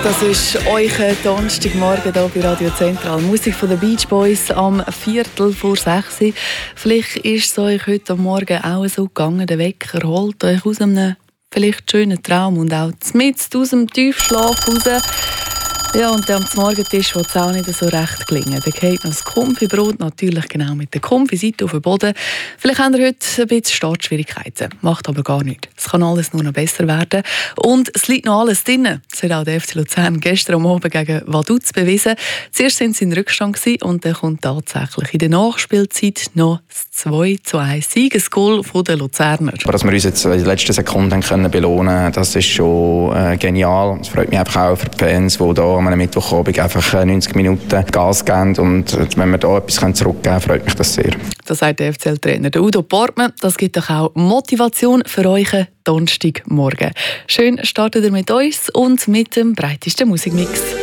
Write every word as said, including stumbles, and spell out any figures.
Das ist euer Donnerstagmorgen hier bei Radio Zentral. Musik von den Beach Boys am Viertel vor sechs. Vielleicht ist es euch heute Morgen auch so gegangen, der Wecker holt euch aus einem vielleicht schönen Traum und auch mitten aus dem Tiefschlaf raus. Ja, und am Morgentisch will es auch nicht so recht gelingen. Da geht noch das Konfibrot, natürlich genau mit der Konfiseite auf den Boden. Vielleicht habt ihr heute ein bisschen Startschwierigkeiten. Macht aber gar nichts. Es kann alles nur noch besser werden. Und es liegt noch alles drin. Das hat auch der F C Luzern gestern am Abend gegen Vaduz bewiesen. Zuerst waren sie in Rückstand gewesen, und dann kommt tatsächlich in der Nachspielzeit noch das zwei zu eins Siegesgoal der Luzerner. Aber dass wir uns jetzt in den letzten Sekunden können belohnen können, das ist schon äh, genial. Es freut mich einfach auch für die Fans, die da am Mittwochabend einfach neunzig Minuten Gas geben. Und wenn wir da etwas zurückgeben können, freut mich das sehr. Das sagt der F C L-Trainer Udo Portmann. Das gibt doch auch Motivation für euch Donnerstagmorgen. Schön startet ihr mit uns und mit dem breitesten Musikmix.